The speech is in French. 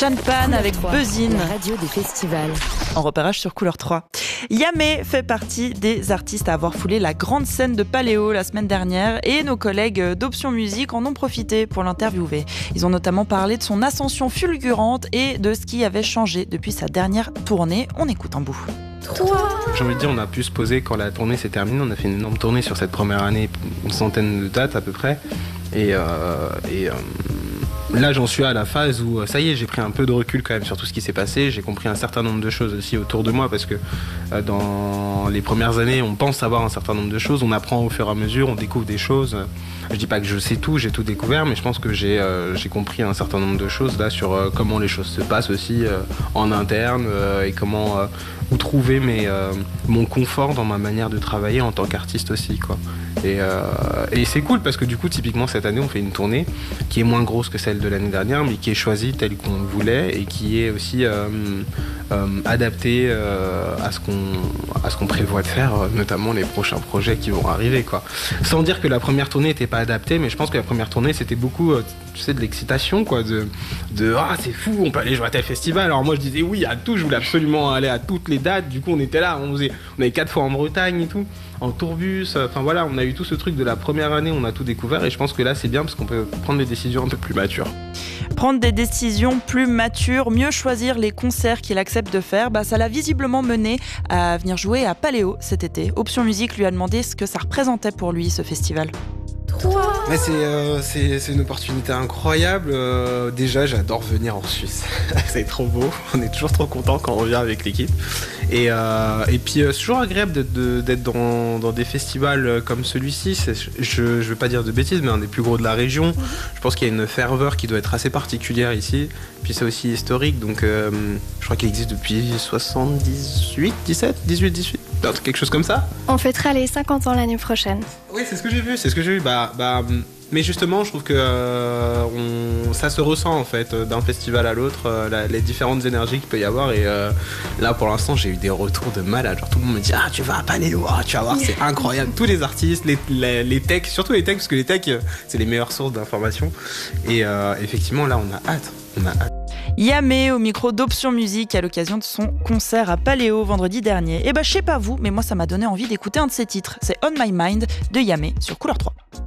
Sean Pan avec Buzzin. La radio des festivals. En repérage sur Couleur 3. Yamé fait partie des artistes à avoir foulé la grande scène de Paléo la semaine dernière et nos collègues d'Option Musique en ont profité pour l'interviewer. Ils ont notamment parlé de son ascension fulgurante et de ce qui avait changé depuis sa dernière tournée. On écoute un bout. J'ai envie de dire, on a pu se poser quand la tournée s'est terminée. On a fait une énorme tournée sur cette première année, une centaine de dates à peu près. Et là, j'en suis à la phase où, ça y est, j'ai pris un peu de recul quand même sur tout ce qui s'est passé. J'ai compris un certain nombre de choses aussi autour de moi parce que dans les premières années, on pense savoir un certain nombre de choses. On apprend au fur et à mesure, on découvre des choses. Je dis pas que je sais tout, j'ai tout découvert, mais je pense que j'ai compris un certain nombre de choses là sur comment les choses se passent aussi en interne et comment où trouver mon confort dans ma manière de travailler en tant qu'artiste aussi, quoi. Et c'est cool parce que du coup, typiquement cette année, on fait une tournée qui est moins grosse que celle de l'année dernière, mais qui est choisie telle qu'on le voulait et qui est aussi adaptée à ce qu'on prévoit de faire, notamment les prochains projets qui vont arriver, quoi. Sans dire que la première tournée n'était pas adaptée, mais je pense que la première tournée c'était beaucoup, tu sais, de l'excitation, quoi, de ah c'est fou, on peut aller jouer à tel festival. Alors moi je disais oui à tout, je voulais absolument aller à toutes les dates. Du coup on était là, on avait 4 fois en Bretagne et tout, en tourbus. Enfin voilà, on a eu tout ce truc de la première année, on a tout découvert et je pense que là c'est bien parce qu'on peut prendre des décisions un peu plus matures. Prendre des décisions plus matures, mieux choisir les concerts qu'il accepte de faire, ça l'a visiblement mené à venir jouer à Paléo cet été. Option Musique lui a demandé ce que ça représentait pour lui, ce festival. Mais c'est une opportunité incroyable. Déjà, j'adore venir en Suisse. C'est trop beau. On est toujours trop content quand on revient avec l'équipe. Et puis, c'est toujours agréable d'être dans des festivals comme celui-ci. Je ne veux pas dire de bêtises, mais un des plus gros de la région. Je pense qu'il y a une ferveur qui doit être assez particulière ici. Puis c'est aussi historique. Donc, je crois qu'il existe depuis 78, 18. Quelque chose comme ça. On fêtera les 50 ans l'année prochaine. Oui, c'est ce que j'ai vu. Mais justement, je trouve que ça se ressent en fait d'un festival à l'autre, les différentes énergies qu'il peut y avoir. Et là, pour l'instant, j'ai eu des retours de malade. Genre tout le monde me dit tu vas à Paléo, tu vas voir, c'est incroyable. Tous les artistes, les techs, surtout les techs, parce que les techs, c'est les meilleures sources d'informations. Et effectivement, là, on a hâte. Yamé au micro d'Option Musique à l'occasion de son concert à Paléo vendredi dernier. Je sais pas vous, mais moi ça m'a donné envie d'écouter un de ses titres. C'est On My Mind de Yamé sur Couleur 3.